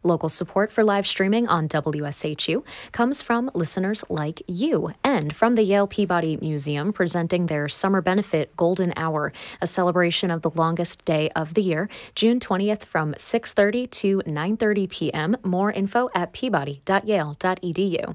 Local support for live streaming on WSHU comes from listeners like you and from the Yale Peabody Museum presenting their Summer Benefit Golden Hour, a celebration of the longest day of the year, June 20th from 6:30 to 9:30 p.m. More info at peabody.yale.edu.